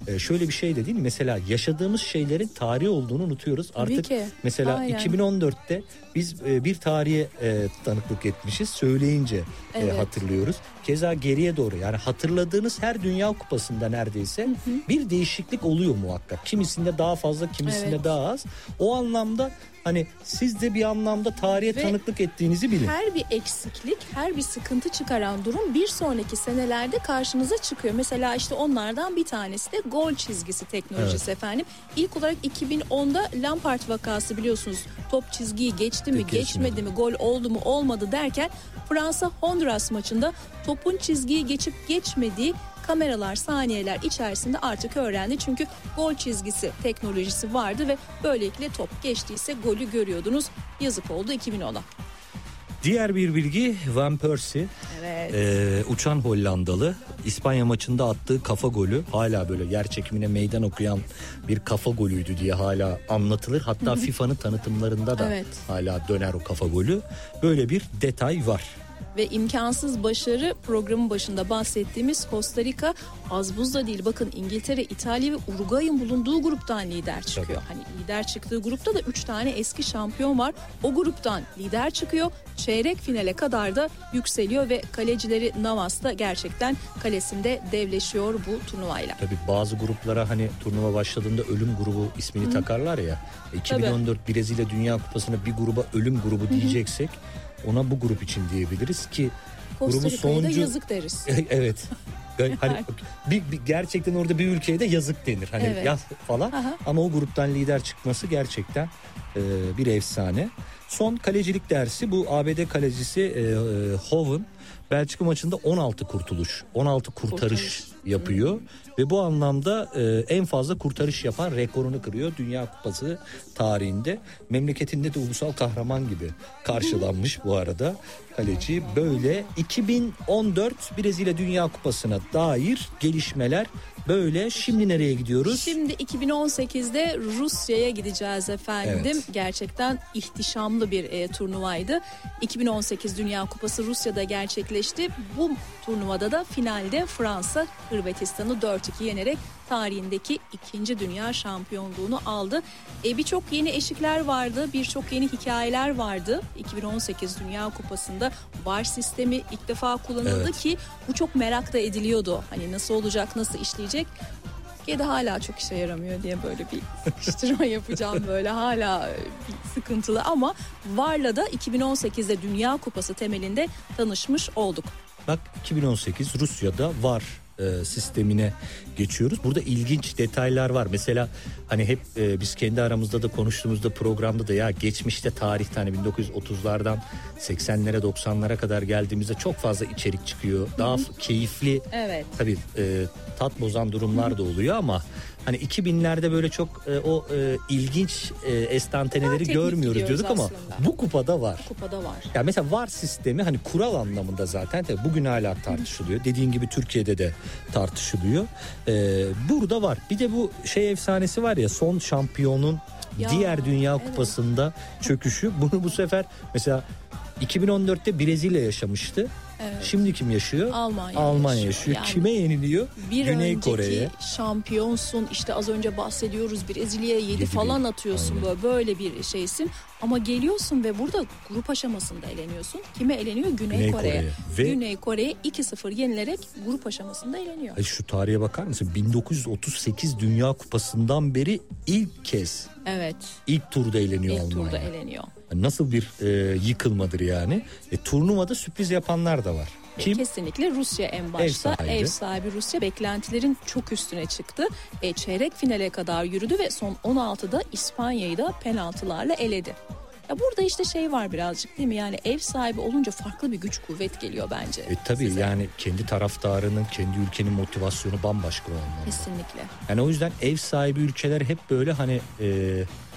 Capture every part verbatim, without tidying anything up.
e, şöyle bir şey de değil mi? Mesela yaşadığımız şeylerin tarihi olduğunu unutuyoruz. Artık ki. mesela Aynen. iki bin on dörtte biz e, bir tarihe e, tanıklık etmişiz. Söyleyince Evet. e, hatırlıyoruz. Keza geriye doğru, yani hatırladığınız her Dünya Kupası'nda neredeyse hı hı. bir değişiklik oluyor muhakkak. Kimisinde daha fazla, kimisinde evet. daha az. O anlamda hani siz de bir anlamda tarihe Ve tanıklık ettiğinizi bilin. Her bir eksiklik, her bir sıkıntı çıkaran durum bir sonraki senelerde karşınıza çıkıyor. Mesela işte onlardan bir tanesi de gol çizgisi teknolojisi evet. efendim. İlk olarak iki bin onda Lampard vakası, biliyorsunuz. Top çizgiyi geçti mi, Geçmedi. geçmedi mi, gol oldu mu, olmadı derken Fransa Honduras maçında topun çizgiyi geçip geçmediği kameralar saniyeler içerisinde artık öğrendi. Çünkü gol çizgisi teknolojisi vardı ve böylelikle top geçtiyse golü görüyordunuz. Yazık oldu iki bin ona. Diğer bir bilgi, Van Persie, evet. e, uçan Hollandalı, İspanya maçında attığı kafa golü hala böyle yer çekimine meydan okuyan bir kafa golüydü diye hala anlatılır. Hatta FIFA'nın tanıtımlarında da evet. hala döner o kafa golü. Böyle bir detay var. Ve imkansız başarı, programın başında bahsettiğimiz Costa Rica az buz da değil. Bakın İngiltere, İtalya ve Uruguay'ın bulunduğu gruptan lider çıkıyor. Tabii. Hani lider çıktığı grupta da üç tane eski şampiyon var. O gruptan lider çıkıyor. Çeyrek finale kadar da yükseliyor ve kalecileri Navas da gerçekten kalesinde devleşiyor bu turnuvayla. Tabii bazı gruplara hani turnuva başladığında ölüm grubu ismini Hı-hı. takarlar ya. iki bin on dört Tabii. Brezilya Dünya Kupası'na bir gruba ölüm grubu Hı-hı. diyeceksek ona bu grup için diyebiliriz ki Costa Rica'ya da yazık deriz. Evet. Hani bir, bir gerçekten orada bir ülkeye de yazık denir. Hani evet. yaz falan. Aha. Ama o gruptan lider çıkması gerçekten e, bir efsane. Son kalecilik dersi, bu A B D kalecisi e, e, Hoven Belçika maçında on altı kurtuluş, on altı kurtarış, kurtarış. yapıyor hmm. ve bu anlamda e, en fazla kurtarış yapan rekorunu kırıyor Dünya Kupası tarihinde. Memleketinde de ulusal kahraman gibi karşılanmış bu arada kaleci. Böyle iki bin on dört Brezilya Dünya Kupası'na dair gelişmeler böyle. Şimdi nereye gidiyoruz? Şimdi iki bin on sekizde Rusya'ya gideceğiz efendim. Evet. Gerçekten ihtişamlı bir e, turnuvaydı. iki bin on sekiz Dünya Kupası Rusya'da gerçekleşti. Bu turnuvada da finalde Fransa Hırvatistan'ı dört iki yenerek tarihindeki ikinci dünya şampiyonluğunu aldı. E, birçok yeni eşikler vardı, birçok yeni hikayeler vardı. iki bin on sekiz Dünya Kupası'nda V A R sistemi ilk defa kullanıldı evet. ki bu çok merak da ediliyordu. Hani nasıl olacak, nasıl işleyecek? Ya da hala çok işe yaramıyor diye böyle bir sıkıştırma yapacağım, böyle hala bir sıkıntılı, ama V A R'la da iki bin on sekizde Dünya Kupası temelinde tanışmış olduk. Bak, iki bin on sekiz Rusya'da V A R e, sistemine geçiyoruz. Burada ilginç detaylar var. Mesela hani hep e, biz kendi aramızda da konuştuğumuzda, programda da, ya geçmişte tarihte hani bin dokuz yüz otuzlardan seksenlere doksanlara kadar geldiğimizde çok fazla içerik çıkıyor. Daha Hı-hı. keyifli. Evet. Tabii e, tat bozan durumlar da oluyor ama hani iki binlerde böyle çok e, o e, ilginç e, estanteneleri görmüyoruz diyorduk aslında. Ama bu kupada var. Bu kupada var. Ya mesela V A R sistemi hani kural anlamında zaten tabii bugün hala tartışılıyor. Hı. Dediğin gibi Türkiye'de de tartışılıyor. Ee, burada var. Bir de bu şey efsanesi var ya, son şampiyonun ya, diğer Dünya Kupası'nda evet. çöküşü. Bunu bu sefer mesela iki bin on dörtte Brezilya yaşamıştı. Evet. Şimdi kim yaşıyor? Almanya, Almanya yaşıyor. Yani kime yeniliyor? Bir Güney Kore'ye. önceki şampiyonsun, işte az önce bahsediyoruz, Brezilya'ya yedi falan atıyorsun, böyle, böyle bir şeysin. Ama geliyorsun ve burada grup aşamasında eleniyorsun. Kime eleniyor? Güney, Güney Kore'ye. Kore'ye. Ve Güney Kore'ye iki sıfır yenilerek grup aşamasında eleniyor. Ay, şu tarihe bakar mısın? bin dokuz yüz otuz sekiz Dünya Kupası'ndan beri ilk kez. Evet. İlk turda eleniyor ilk Almanya. İlk turda eleniyor. Nasıl bir e, yıkılmadır yani. E, turnuvada sürpriz yapanlar da var. Kim? Kesinlikle Rusya en başta. Ev sahibi, Ev sahibi Rusya beklentilerin çok üstüne çıktı. E, çeyrek finale kadar yürüdü ve son on altıda İspanya'yı da penaltılarla eledi. Ya burada işte şey var birazcık, değil mi? Yani ev sahibi olunca farklı bir güç kuvvet geliyor bence. E tabii size. Yani kendi taraftarının, kendi ülkenin motivasyonu bambaşka olmalı. Kesinlikle. Yani o yüzden ev sahibi ülkeler hep böyle hani e,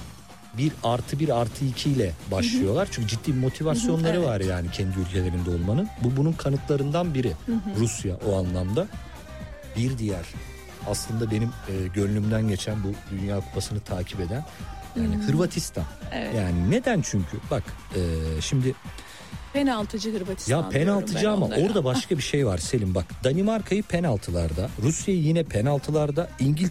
bir artı bir artı iki ile başlıyorlar. Hı hı. Çünkü ciddi bir motivasyonları hı hı, evet. var yani kendi ülkelerinde olmanın. Bu bunun kanıtlarından biri. Hı hı. Rusya o anlamda. Bir diğer aslında benim e, gönlümden geçen, bu Dünya Kupası'nı takip eden yani hmm. Hırvatistan. Evet. Yani neden? Çünkü bak e, şimdi penaltıcı Hırvatistan. Ya penaltıcı ama onlara. Orada başka bir şey var Selim, bak. Danimarka'yı penaltılarda, Rusya'yı yine penaltılarda, İngiltere